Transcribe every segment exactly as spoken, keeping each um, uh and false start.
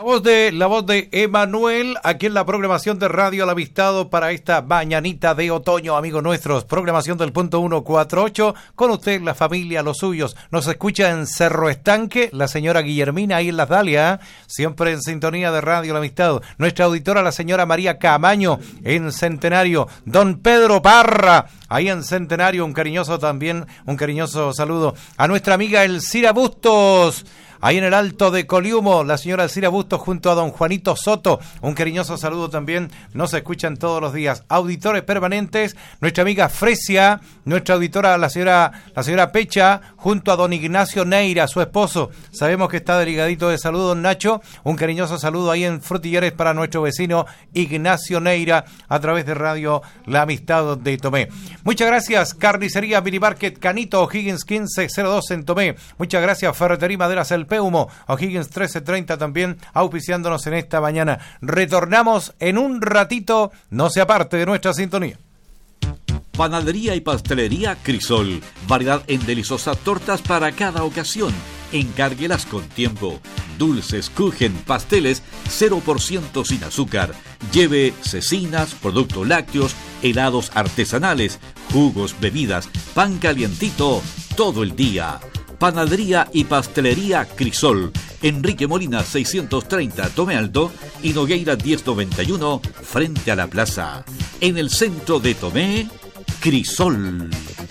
La voz de la voz de Emanuel, aquí en la programación de Radio El Avistado para esta mañanita de otoño, amigos nuestros. Programación del punto ciento cuarenta y ocho, con usted, la familia, los suyos. Nos escucha en Cerro Estanque, la señora Guillermina, ahí en Las Dalias, siempre en sintonía de Radio El Avistado. Nuestra auditora, la señora María Camaño, en Centenario. Don Pedro Parra, ahí en Centenario, un cariñoso también, un cariñoso saludo. A nuestra amiga Elcira Bustos, ahí en el Alto de Coliumo, la señora Elcira Bustos junto a don Juanito Soto, un cariñoso saludo también, nos escuchan todos los días. Auditores permanentes, nuestra amiga Fresia, nuestra auditora, la señora la señora Pecha, junto a don Ignacio Neira, su esposo. Sabemos que está deligadito de salud, don Nacho, un cariñoso saludo ahí en Frutilleres para nuestro vecino Ignacio Neira, a través de Radio La Amistad de Tomé. Muchas gracias, Carnicería Mini Market Canito, O'Higgins quince cero dos en Tomé. Muchas gracias, Ferretería Maderas El Peumo, O'Higgins trece treinta también auspiciándonos en esta mañana. Retornamos en un ratito, no se aparte de nuestra sintonía. Panadería y pastelería Crisol, variedad en deliciosas tortas para cada ocasión. Encárguelas con tiempo. Dulces, kuchen, pasteles, cero por ciento sin azúcar. Lleve cecinas, productos lácteos, helados artesanales, jugos, bebidas, pan calientito, todo el día. Panadería y pastelería Crisol, Enrique Molina seiscientos treinta Tomé Alto y Nogueira diez noventa y uno frente a la plaza. En el centro de Tomé, Crisol.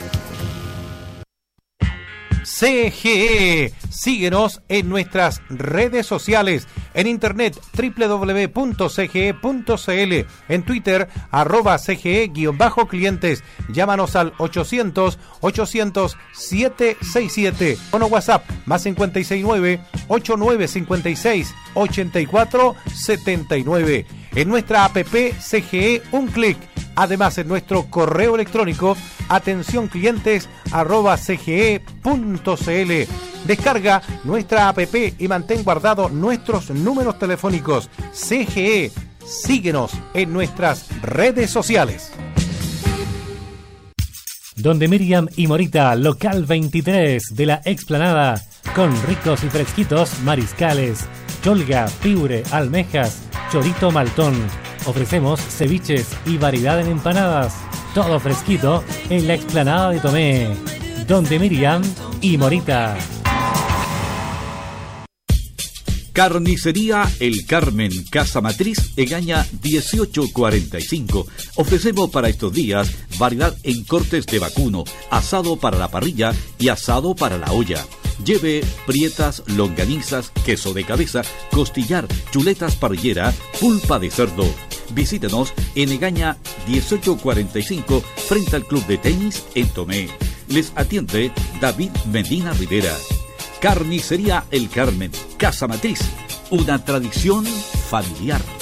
C G E, síguenos en nuestras redes sociales, en internet doble u doble u doble u punto c g e punto c l, en Twitter arroba C G E clientes, llámanos al ochocientos ochocientos setecientos sesenta y siete, o WhatsApp más cincuenta y seis nueve ochenta y nueve cincuenta y seis ochenta y cuatro setenta y nueve, en nuestra app C G E un clic. Además, en nuestro correo electrónico, atención clientes arroba c g e punto c l. Descarga nuestra app y mantén guardados nuestros números telefónicos. C G E, síguenos en nuestras redes sociales. Donde Miriam y Morita, local veintitrés de la Explanada, con ricos y fresquitos mariscales, cholga, piure, almejas, chorito maltón. Ofrecemos ceviches y variedad en empanadas. Todo fresquito en la Explanada de Tomé. Donde Miriam y Morita. Carnicería El Carmen, Casa Matriz, Egaña dieciocho cuarenta y cinco. Ofrecemos para estos días variedad en cortes de vacuno, asado para la parrilla y asado para la olla. Lleve prietas, longanizas, queso de cabeza, costillar, chuletas parrillera, pulpa de cerdo. Visítenos en Egaña dieciocho cuarenta y cinco, frente al Club de Tenis en Tomé. Les atiende David Medina Rivera. Carnicería El Carmen, Casa Matriz, una tradición familiar.